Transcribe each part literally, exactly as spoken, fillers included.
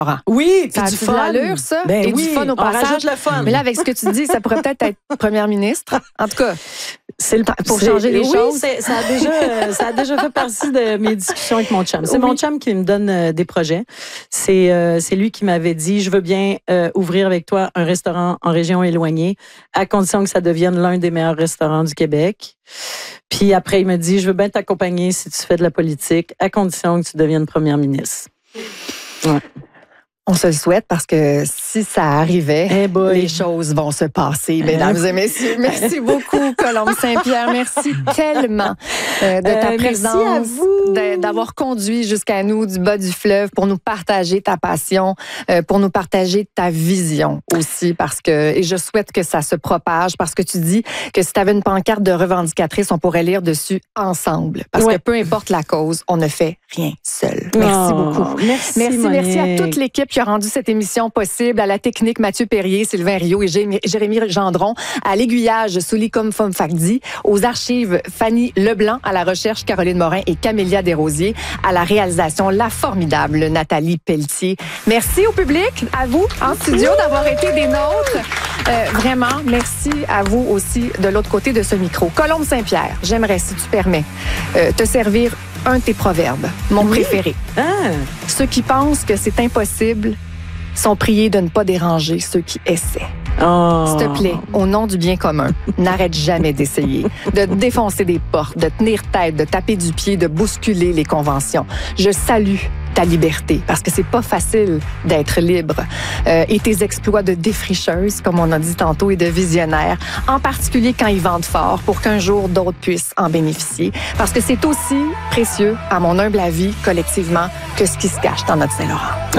Oui, puis Ça du a-tu de fun. l'allure, ça? Ben Et oui, du fun au on passage. rajoute le fun. Mais là, avec ce que tu dis, ça pourrait peut-être être première ministre. En tout cas, C'est le, pour c'est- changer les oui, choses. c'est- ça a déjà, euh, ça a déjà fait partie de mes discussions avec mon chum. C'est Oui. mon chum qui me donne euh, des projets. C'est, euh, c'est lui qui m'avait dit, je veux bien euh, ouvrir avec toi un restaurant en région éloignée, à condition que ça devienne l'un des meilleurs restaurants du Québec. Puis après, il me dit, je veux bien t'accompagner si tu fais de la politique, à condition que tu deviennes première ministre. Ouais. On se le souhaite parce que si ça arrivait, Eh boy. les choses vont se passer, mesdames et messieurs. Merci beaucoup, Colombe Saint-Pierre. Merci tellement euh, de ta Euh, merci présence, à vous. de- d'avoir conduit jusqu'à nous du bas du fleuve pour nous partager ta passion, euh, pour nous partager ta vision aussi. Parce que, et je souhaite que ça se propage parce que tu dis que si tu avais une pancarte de revendicatrice, on pourrait lire dessus ensemble. Parce Ouais. que peu importe la cause, on ne fait rien seul. Merci Oh, beaucoup. Merci, Merci, merci à Monique. toute l'équipe qui a rendu cette émission possible, à la technique Mathieu Perrier, Sylvain Rio et Jérémy Jérémy Gendron, à l'aiguillage Soulikum Fomfakdi, aux archives Fanny Leblanc, à la recherche Caroline Morin et Camélia Desrosiers, à la réalisation la formidable Nathalie Pelletier. Merci au public, à vous en studio d'avoir été des nôtres. Euh, vraiment, merci à vous aussi de l'autre côté de ce micro. Colombe Saint-Pierre, j'aimerais, si tu permets, euh, te servir un de tes proverbes, mon Oui. préféré. Ah, Ceux qui pensent que c'est impossible sont priés de ne pas déranger ceux qui essaient. oh. S'il te plaît, au nom du bien commun, n'arrête jamais d'essayer, de défoncer des portes, de tenir tête, de taper du pied, de bousculer les conventions. Je salue ta liberté, parce que c'est pas facile d'être libre. Euh, et tes exploits de défricheuse, comme on a dit tantôt, et de visionnaire, en particulier quand ils vendent fort, pour qu'un jour d'autres puissent en bénéficier. Parce que c'est aussi précieux, à mon humble avis, collectivement, que ce qui se cache dans notre Saint-Laurent.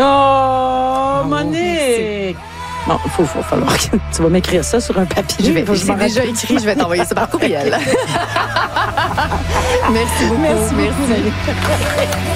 Oh, Monique! Bon, il faut, faut falloir que tu vas m'écrire ça sur un papier. Je vais, Faut que je c'est m'en déjà rappelle. écrit, je vais t'envoyer ça par courriel. Merci beaucoup. Merci beaucoup. Merci.